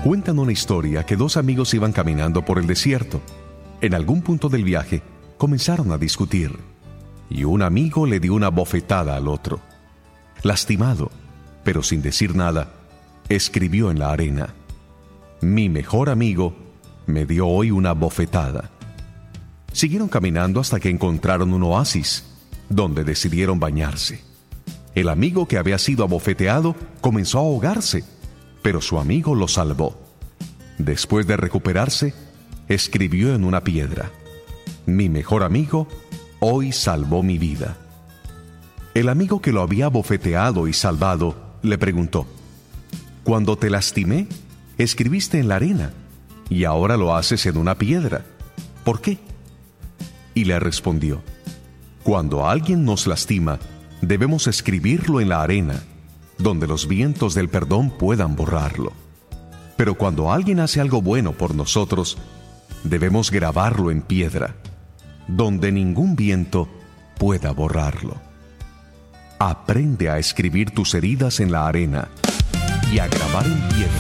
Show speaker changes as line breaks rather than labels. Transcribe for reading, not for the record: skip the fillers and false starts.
Cuentan una historia que dos amigos iban caminando por el desierto. En algún punto del viaje comenzaron a discutir y un amigo le dio una bofetada al otro. Lastimado, pero sin decir nada, escribió en la arena: mi mejor amigo me dio hoy una bofetada. Siguieron caminando hasta que encontraron un oasis, donde decidieron bañarse. El amigo que había sido abofeteado comenzó a ahogarse, pero su amigo lo salvó. Después de recuperarse, escribió en una piedra: mi mejor amigo hoy salvó mi vida. El amigo que lo había abofeteado y salvado le preguntó: cuando te lastimé, escribiste en la arena, y ahora lo haces en una piedra. ¿Por qué? Y le respondió: cuando alguien nos lastima, debemos escribirlo en la arena, donde los vientos del perdón puedan borrarlo. Pero cuando alguien hace algo bueno por nosotros, debemos grabarlo en piedra, donde ningún viento pueda borrarlo. Aprende a escribir tus heridas en la arena y a grabar en piedra